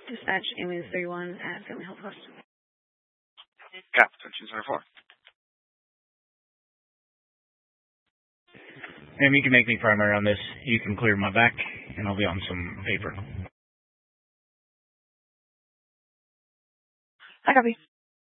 Dispatch ambulance 31 at Family Health Post. Cap, 274. Ma'am, you can make me primary on this. You can clear my back, and I'll be on some paper. I copy.